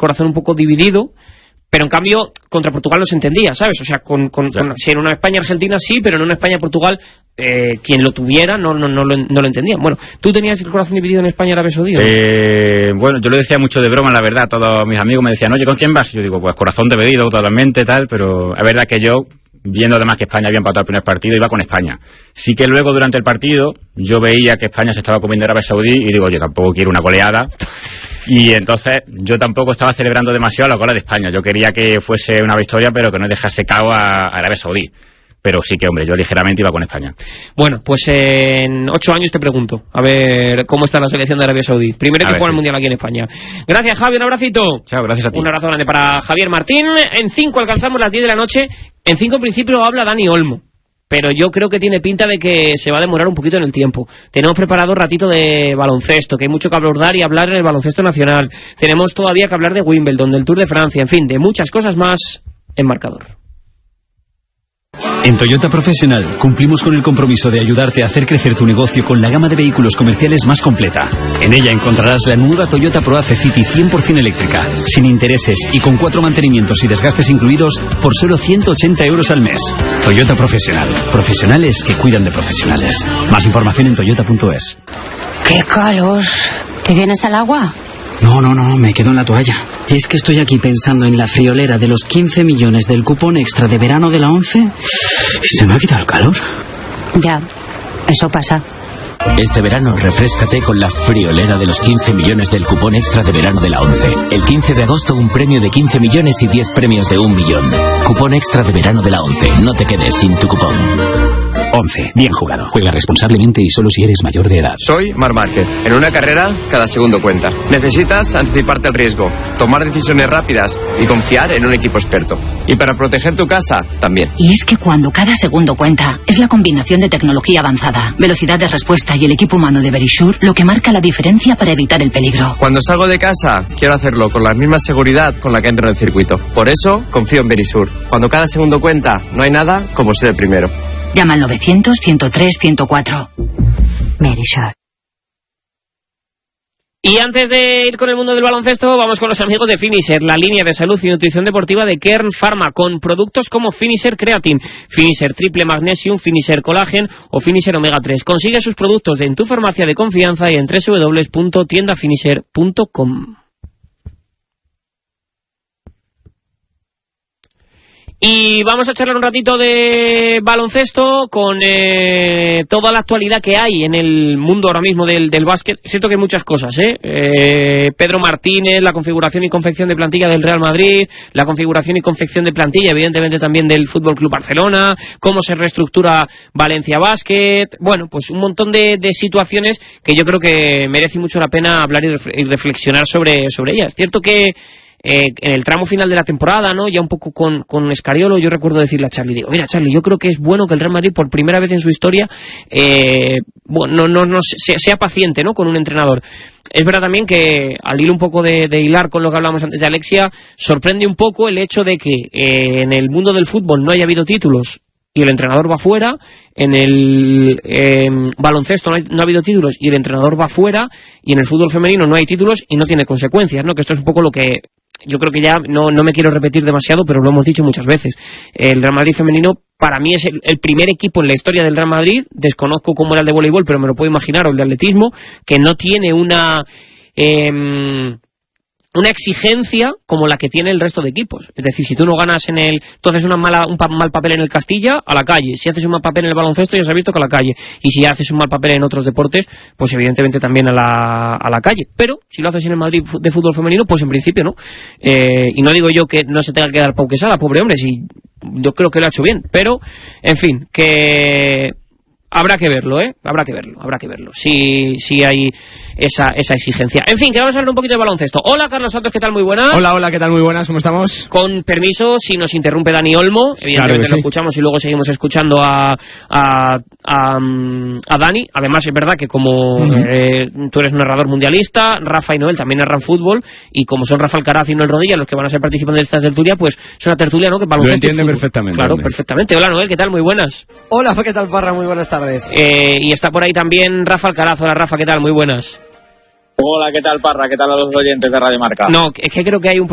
corazón un poco dividido, pero en cambio contra Portugal no se entendía, ¿sabes? O sea, si en una España-Argentina sí, pero en una España-Portugal quien lo tuviera no lo entendía. Bueno, ¿tú tenías el corazón dividido en España-Arabia Saudí? Bueno, yo lo decía mucho de broma, la verdad. Todos mis amigos me decían, oye, ¿con quién vas? Y yo digo, pues corazón dividido totalmente, tal, pero es verdad que yo, viendo además que España había empatado el primer partido, iba con España. Sí que luego durante el partido yo veía que España se estaba comiendo a Arabia Saudí y digo, yo tampoco quiero una goleada. Y entonces yo tampoco estaba celebrando demasiado la goles de España. Yo quería que fuese una victoria, pero que no dejase cao a Arabia Saudí. Pero sí que, hombre, yo ligeramente iba con España. Bueno, pues en 8 años te pregunto, a ver cómo está la selección de Arabia Saudí. Primer equipo al Mundial aquí en España. Gracias, Javi, un abracito. Chao, gracias a ti. Un abrazo grande para Javier Martín. En 5 alcanzamos las 10 de la noche. En 5 en principio habla Dani Olmo, pero yo creo que tiene pinta de que se va a demorar un poquito en el tiempo. Tenemos preparado un ratito de baloncesto, que hay mucho que abordar y hablar en el baloncesto nacional. Tenemos todavía que hablar de Wimbledon, del Tour de Francia, en fin, de muchas cosas más en Marcador. En Toyota Professional cumplimos con el compromiso de ayudarte a hacer crecer tu negocio con la gama de vehículos comerciales más completa. En ella encontrarás la nueva Toyota ProAce City 100% eléctrica, sin intereses y con 4 mantenimientos y desgastes incluidos por solo 180 euros al mes. Toyota Professional. Profesionales que cuidan de profesionales. Más información en toyota.es. ¡Qué calor! ¿Te vienes al agua? No, me quedo en la toalla. Es que estoy aquí pensando en la friolera de los 15 millones del cupón extra de verano de la 11 y se me ha quitado el calor. Ya, eso pasa. Este verano refréscate con la friolera de los 15 millones del cupón extra de verano de la 11. El 15 de agosto un premio de 15 millones y 10 premios de 1 millón. Cupón extra de verano de la 11. No te quedes sin tu cupón. 11. Bien jugado. Juega responsablemente y solo si eres mayor de edad. Soy Marc Márquez. En una carrera, cada segundo cuenta. Necesitas anticiparte al riesgo, tomar decisiones rápidas y confiar en un equipo experto. Y para proteger tu casa, también. Y es que cuando cada segundo cuenta, es la combinación de tecnología avanzada, velocidad de respuesta y el equipo humano de Verisure lo que marca la diferencia para evitar el peligro. Cuando salgo de casa, quiero hacerlo con la misma seguridad con la que entro en el circuito. Por eso, confío en Verisure. Cuando cada segundo cuenta, no hay nada como ser el primero. Llama al 900-103-104. Verisure. Y antes de ir con el mundo del baloncesto, vamos con los amigos de Finisher, la línea de salud y nutrición deportiva de Kern Pharma, con productos como Finisher Creatine, Finisher Triple Magnesium, Finisher Collagen o Finisher Omega 3. Consigue sus productos en tu farmacia de confianza y en www.tiendafinisher.com. Y vamos a charlar un ratito de baloncesto con toda la actualidad que hay en el mundo ahora mismo del básquet. Es cierto que hay muchas cosas, Pedro Martínez, la configuración y confección de plantilla del Real Madrid, la configuración y confección de plantilla, evidentemente también del Fútbol Club Barcelona, cómo se reestructura Valencia Basket. Bueno, pues un montón de situaciones que yo creo que merece mucho la pena hablar y reflexionar sobre ellas. Es cierto que en el tramo final de la temporada, ¿no? Ya un poco con Escariolo, yo recuerdo decirle a Charlie, digo, mira Charlie, yo creo que es bueno que el Real Madrid por primera vez en su historia sea paciente, ¿no? Con un entrenador. Es verdad también que al hilo un poco de hilar con lo que hablamos antes de Alexia, sorprende un poco el hecho de que en el mundo del fútbol no haya habido títulos y el entrenador va fuera, en el baloncesto no ha habido títulos y el entrenador va fuera, y en el fútbol femenino no hay títulos y no tiene consecuencias, ¿no? Que esto es un poco lo que yo creo que ya no me quiero repetir demasiado, pero lo hemos dicho muchas veces. El Real Madrid femenino para mí es el primer equipo en la historia del Real Madrid, desconozco cómo era el de voleibol, pero me lo puedo imaginar, o el de atletismo, que no tiene una exigencia como la que tiene el resto de equipos. Es decir, si tú no ganas tú haces un mal papel en el Castilla, a la calle. Si haces un mal papel en el baloncesto, ya se ha visto que a la calle. Y si haces un mal papel en otros deportes, pues evidentemente también a la calle. Pero si lo haces en el Madrid de fútbol femenino, pues en principio no. Y no digo yo que no se tenga que dar Pau Quesada, pobre hombre, si yo creo que lo ha hecho bien. Pero, en fin, que habrá que verlo, habrá que verlo. Si hay esa exigencia. En fin, que vamos a hablar un poquito de baloncesto. Hola, Carlos Santos, ¿qué tal? Muy buenas. Hola, ¿qué tal? Muy buenas, ¿cómo estamos? Con permiso, si nos interrumpe Dani Olmo, evidentemente lo escuchamos y luego seguimos escuchando a Dani. Además, es verdad que como tú eres un narrador mundialista, Rafa y Noel también narran fútbol, y como son Rafa Alcaraz y Noel Rodilla los que van a ser participantes de esta tertulia, pues es una tertulia, ¿no? Que baloncesto lo entiende perfectamente. Claro, hombre. Perfectamente. Hola, Noel, ¿qué tal? Muy buenas. Hola, ¿qué tal, Parra? Muy buenas tardes. Y está por ahí también Rafa Alcaraz. Hola, Rafa, ¿qué tal? Muy buenas. Hola, ¿qué tal, Parra? ¿Qué tal a los oyentes de Radio Marca? No, es que creo que hay un